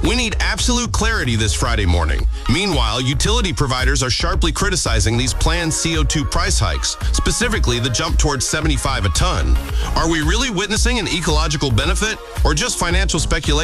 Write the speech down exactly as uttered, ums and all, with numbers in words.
We need absolute clarity this Friday morning. Meanwhile, utility providers are sharply criticizing these planned C O two price hikes, specifically the jump towards seventy-five a ton. Are we really witnessing an ecological benefit or just financial speculation?